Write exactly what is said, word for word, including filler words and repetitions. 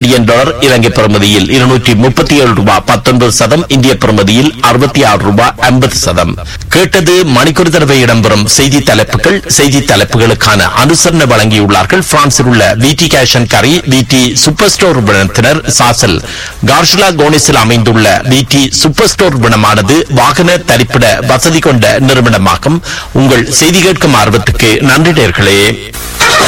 Canadian dollar இலங்கை பெறுமதியில் இருநூற்றி முப்பத்தி ஏழு ரூபாய் பத்தொன்பது சதம், இந்திய பெறுமதியில் அறுபத்தி ஆறு ரூபாய் ஐம்பது சதம். கேட்டது மணிக்கூர் தடவை இடம்பெறும் செய்தி தலைப்புகள். செய்தி தலைப்புகளுக்கான அனுசரணை வழங்கியுள்ளார்கள் பிரான்சில் உள்ள விடி கேஷ் அண்ட் கரி, விடி சூப்பர் ஸ்டோர் நிறுவனத்தினர். சாசல் கார்ஷலா கோனிஸில் அமைந்துள்ள விடி சூப்பர் ஸ்டோர் நிறுவனமானது வாகன தரிப்பிட வசதி கொண்ட நிறுவனமாகும். உங்கள் செய்தி கேட்கும் ஆர்வத்துக்கு நன்றி நேயர்களே.